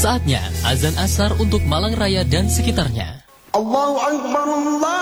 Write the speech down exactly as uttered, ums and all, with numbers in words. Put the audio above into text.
Saatnya azan asar untuk Malang Raya dan sekitarnya. Allahu Akbar, Allah.